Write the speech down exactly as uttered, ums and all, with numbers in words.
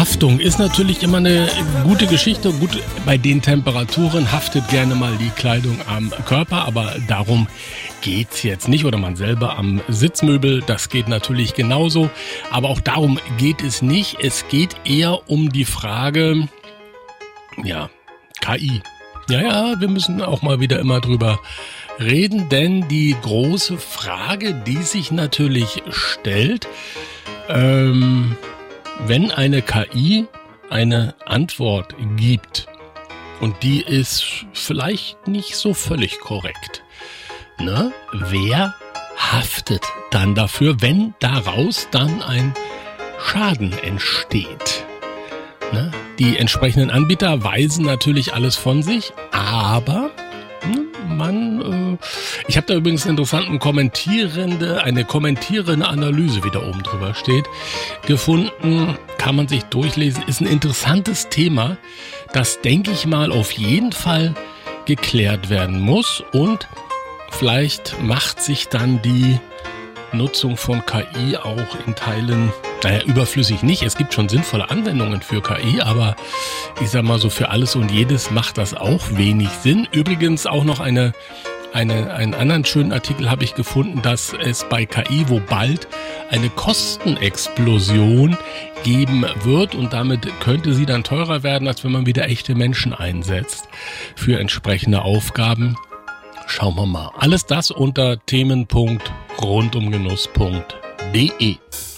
Haftung ist natürlich immer eine gute Geschichte. Gut, bei den Temperaturen haftet gerne mal die Kleidung am Körper, aber darum geht's jetzt nicht. Oder man selber am Sitzmöbel, das geht natürlich genauso. Aber auch darum geht es nicht. Es geht eher um die Frage, ja, K I. Ja, ja, wir müssen auch mal wieder immer drüber reden, denn die große Frage, die sich natürlich stellt, ähm, wenn eine K I eine Antwort gibt und die ist vielleicht nicht so völlig korrekt, ne? Wer haftet dann dafür, wenn daraus dann ein Schaden entsteht? Ne? Die entsprechenden Anbieter weisen natürlich alles von sich, aber ne, man, äh, ich habe da übrigens einen interessanten kommentierende, eine kommentierende Analyse, wie da oben drüber steht, gefunden, kann man sich durchlesen, ist ein interessantes Thema, das, denke ich mal, auf jeden Fall geklärt werden muss und vielleicht macht sich dann die Nutzung von K I auch in Teilen, naja, überflüssig nicht. Es gibt schon sinnvolle Anwendungen für K I, aber ich sag mal so, für alles und jedes macht das auch wenig Sinn. Übrigens auch noch eine, eine, einen anderen schönen Artikel habe ich gefunden, dass es bei K I wo bald eine Kostenexplosion geben wird und damit könnte sie dann teurer werden, als wenn man wieder echte Menschen einsetzt für entsprechende Aufgaben. Schauen wir mal. Alles das unter themenpunkt rundumgenuss punkt de.